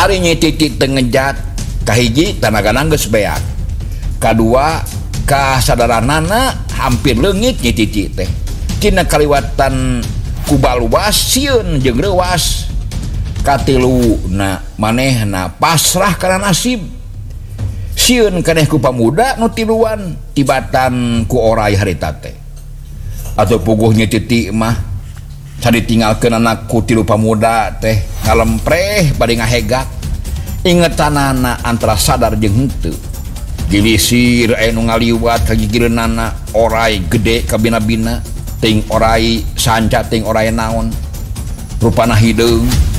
Arinya titik tengejat kahiji tanaga geus beak. Kadua kasadaranana hampir leungit nya titik teh. Tina kaliwatan kubaluas sieun jeung reuwas. Katiluna manehna pasrah kana nasib. Sieun keneh ku pamuda nu tiluan tibatan ku oray harita teh. Atau puguhnya titik mah saditinggalkeun anak ku tilu pamuda teh ngalempreh bade ngahegat. Ingetanana antara sadar jeung henteu. Gilisir aya nu ngaliwat ka gigireunana oray gede ka bina-bina, ting oray sanca ting oray naon. Rupana hideung